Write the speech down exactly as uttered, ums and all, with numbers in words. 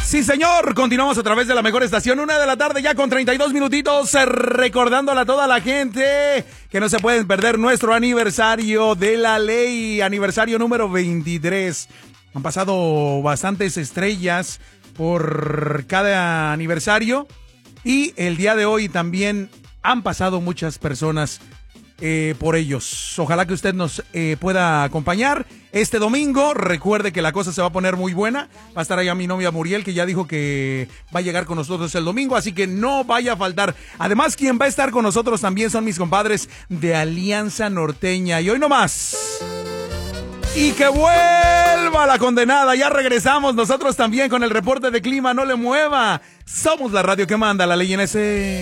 Sí, señor, continuamos a través de la mejor estación, una de la tarde ya con treinta y dos minutitos, eh, recordándole a toda la gente que no se pueden perder nuestro aniversario de la ley, aniversario número veintitrés. Han pasado bastantes estrellas por cada aniversario y el día de hoy también han pasado muchas personas Eh, por ellos. Ojalá que usted nos eh, pueda acompañar este domingo. Recuerde que la cosa se va a poner muy buena. Va a estar allá mi novia Muriel, que ya dijo que va a llegar con nosotros el domingo, así que no vaya a faltar. Además, quien va a estar con nosotros también son mis compadres de Alianza Norteña. Y hoy nomás, y que vuelva la condenada. Ya regresamos nosotros también con el reporte de clima. No le mueva. Somos la radio que manda, la ley en ese...